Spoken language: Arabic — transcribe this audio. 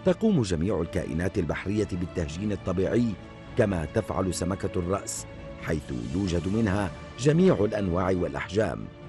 تقوم جميع الكائنات البحرية بالتهجين الطبيعي كما تفعل سمكة الرأس، حيث يوجد منها جميع الأنواع والأحجام.